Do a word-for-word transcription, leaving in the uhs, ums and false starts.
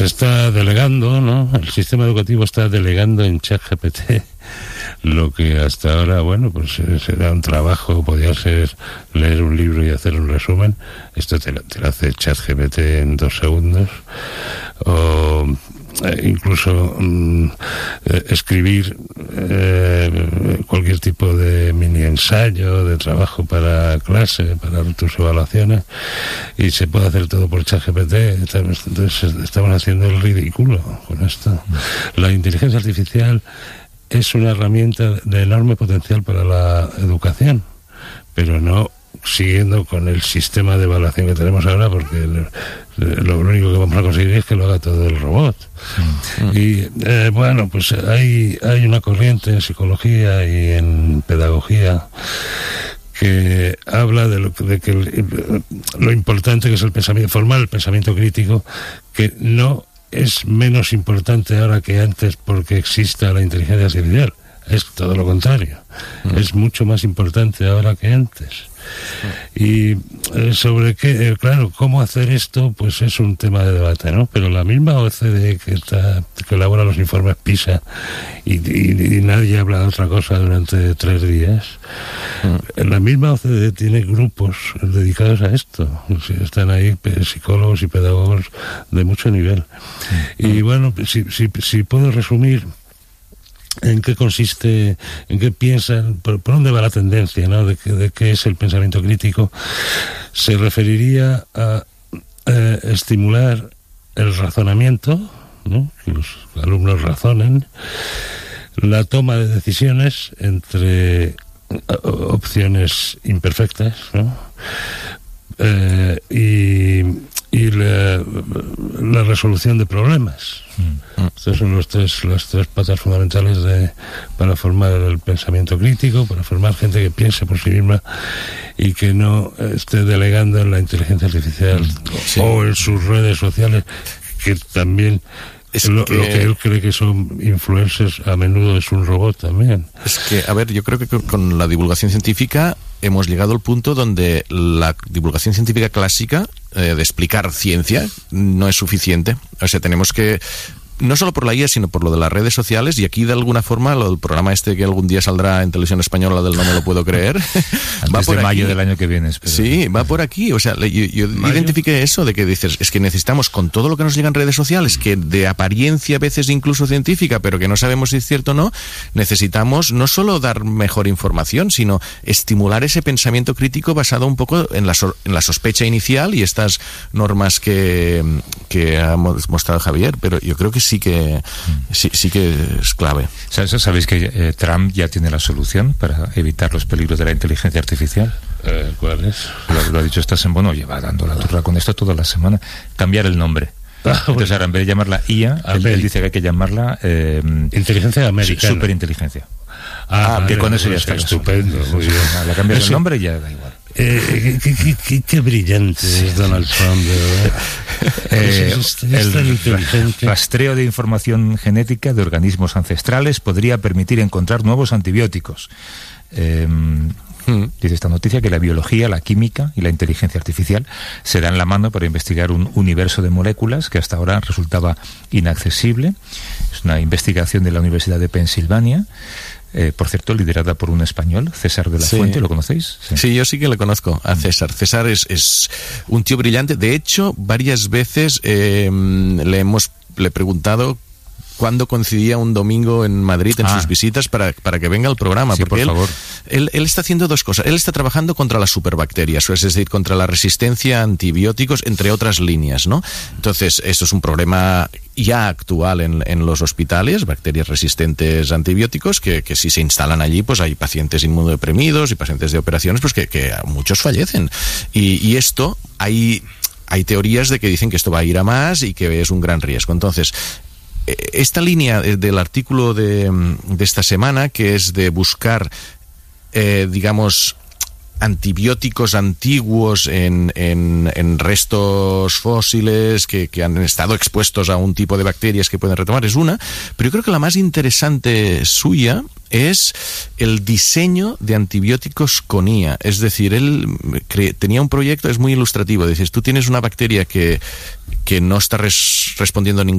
está delegando, ¿no? El sistema educativo está delegando en ChatGPT lo que hasta ahora, bueno, pues será un trabajo, podría ser leer un libro y hacer un resumen. Esto te lo, te lo hace ChatGPT en dos segundos. O eh, incluso mm, eh, escribir eh, cualquier tipo de mini ensayo, de trabajo para clase, para tus evaluaciones, y se puede hacer todo por ChatGPT. Entonces estamos haciendo el ridículo con esto. La inteligencia artificial es una herramienta de enorme potencial para la educación, pero no siguiendo con el sistema de evaluación que tenemos ahora, porque lo único que vamos a conseguir es que lo haga todo el robot. Mm. Y eh, bueno, pues hay, hay una corriente en psicología y en pedagogía que habla de lo, de que el, lo importante que es el pensamiento, formar el pensamiento crítico, que no es menos importante ahora que antes porque exista la inteligencia artificial. Es todo lo contrario. Mm. Es mucho más importante ahora que antes. Mm. Y eh, sobre qué, eh, claro, cómo hacer esto, pues es un tema de debate, ¿no? Pero la misma O C D E que está, que elabora los informes PISA y, y, y nadie habla de otra cosa durante tres días, mm. la misma O C D E tiene grupos dedicados a esto. Están ahí psicólogos y pedagogos de mucho nivel. Mm. Y bueno, si, si, si puedo resumir en qué consiste, en qué piensan, por, por dónde va la tendencia, ¿no? De, de qué es el pensamiento crítico, se referiría a eh, estimular el razonamiento, ¿no? Que los alumnos razonen, la toma de decisiones entre opciones imperfectas, ¿no? Eh, y y la, la resolución de problemas. Mm. Estas son los tres, las tres patas fundamentales de, para formar el pensamiento crítico, para formar gente que piense por sí misma y que no esté delegando en la inteligencia artificial sí. o en sus redes sociales, que también es lo que... lo que él cree que son influencers a menudo es un robot también. Es que, a ver, yo creo que con la divulgación científica hemos llegado al punto donde la divulgación científica clásica eh, de explicar ciencia no es suficiente. O sea, tenemos que, no solo por la I A, sino por lo de las redes sociales, y aquí de alguna forma lo del programa este que algún día saldrá en televisión española del No me lo puedo creer antes va por de mayo aquí. Del año que viene, espero. Sí, va por aquí. O sea, yo, yo identifiqué eso de que dices, es que necesitamos, con todo lo que nos llega en redes sociales, que de apariencia a veces incluso científica, pero que no sabemos si es cierto o no, necesitamos no solo dar mejor información, sino estimular ese pensamiento crítico basado un poco en la, so, en la sospecha inicial y estas normas que, que ha mostrado Javier, pero yo creo que sí que sí, sí que es clave. ¿Sabéis que eh, Trump ya tiene la solución para evitar los peligros de la inteligencia artificial? Eh, ¿Cuál es? Lo, lo ha dicho esta semana, bueno, lleva dando la turra con esto toda la semana. Cambiar el nombre. Ah, entonces ahora en vez de llamarla I A, él, él dice que hay que llamarla eh, inteligencia americana, superinteligencia. Ah, ah que con eso ya está está estupendo. Muy bien. Le cambias el nombre y ya da igual. Eh, qué, qué, qué, qué brillante sí, es Donald sí. Trump, de verdad. Eh, es, es, es el rastreo de información genética de organismos ancestrales podría permitir encontrar nuevos antibióticos. Eh, hmm. Dice esta noticia que la biología, la química y la inteligencia artificial se dan la mano para investigar un universo de moléculas que hasta ahora resultaba inaccesible. Es una investigación de la Universidad de Pensilvania. Eh, por cierto, liderada por un español, César de la sí. Fuente, ¿lo conocéis? Sí. sí, yo sí que le conozco a César. César es, es un tío brillante. De hecho, varias veces eh, le hemos le he preguntado cuándo coincidía un domingo en Madrid en ah. sus visitas para, para que venga al programa. Sí, porque por él, favor. Él, él está haciendo dos cosas. Él está trabajando contra las superbacterias, es decir, contra la resistencia a antibióticos, entre otras líneas, ¿no? Entonces, eso es un problema ya actual en, en los hospitales, bacterias resistentes a antibióticos, que, que si se instalan allí, pues hay pacientes inmunodeprimidos y pacientes de operaciones, pues que, que muchos fallecen. Y, y esto, hay, hay teorías de que dicen que esto va a ir a más y que es un gran riesgo. Entonces, esta línea del artículo de, de esta semana, que es de buscar, eh, digamos, antibióticos antiguos en, en, en restos fósiles que, que han estado expuestos a un tipo de bacterias que pueden retomar, es una, pero yo creo que la más interesante suya es el diseño de antibióticos con I A. Es decir, él cre- tenía un proyecto, es muy ilustrativo, dices, tú tienes una bacteria que que no está res- respondiendo a ningún